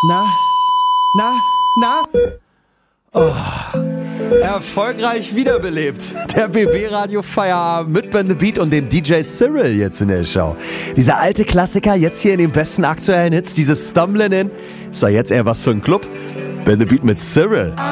Na? Erfolgreich wiederbelebt. Der BB-Radio Feierabend mit Ben the Beat und dem DJ Cyril jetzt in der Show. Dieser alte Klassiker jetzt hier in den besten aktuellen Hits, dieses Stumblin' In, ist doch jetzt eher was für ein Club. Ben the Beat mit Cyril.